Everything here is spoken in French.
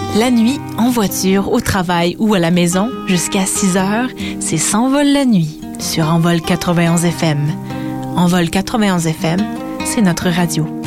La nuit, en voiture, au travail ou à la maison, jusqu'à 6 heures, c'est S'envole la nuit sur Envol 91 FM. Envol 91 FM, c'est notre radio.